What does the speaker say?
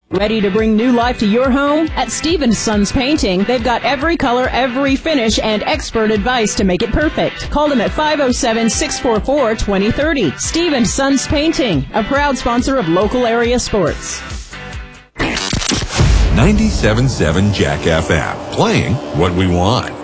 Ready to bring new life to your home? At Stevens Sons Painting, they've got every color, every finish, and expert advice to make it perfect. Call them at 507-644-2030. Stevens Sons Painting, a proud sponsor of local area sports. 97.7 Jack FM, playing what we want.